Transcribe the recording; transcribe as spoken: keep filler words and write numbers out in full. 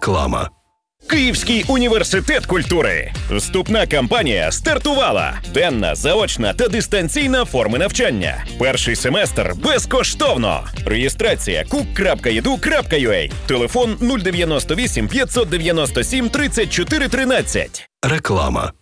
Реклама. Київський університет культури. Вступна кампанія стартувала. Денна, заочна та дистанційна форми навчання. Перший семестр безкоштовно. Реєстрація кук крапка і ді ю крапка ю а. Телефон нуль дев'яносто вісім п'ятсот дев'яносто сім тридцять чотири тринадцять. Реклама.